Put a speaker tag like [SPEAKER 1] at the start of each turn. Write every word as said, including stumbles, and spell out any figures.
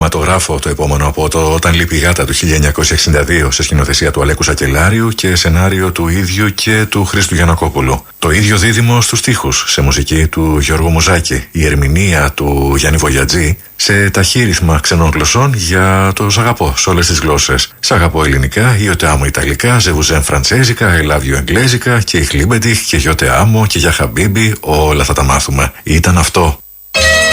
[SPEAKER 1] κινηματογράφο το επόμενο από το Όταν λείπει η γάτα του χίλια εννιακόσια εξήντα δύο, σε σκηνοθεσία του Αλέκου Σακελάριου και σενάριο του ίδιου και του Χρήστου Γιαννακόπουλου. Το ίδιο δίδυμο στους στίχους, σε μουσική του Γιώργου Μουζάκη. Η ερμηνεία του Γιάννη Βογιατζή σε ταχύρυθμα ξενών γλωσσών για το «Σ' αγαπώ» σε όλες τις γλώσσες. «Σ' αγαπώ» ελληνικά, «Io te amo» ιταλικά, «Ζεβουζέν» φραντσέζικα, «I love you» εγγλέζικα και «Ich liebe dich» και «Io te amo» και «Για Χαμπίμπι», όλα θα τα μάθουμε. Ήταν αυτό.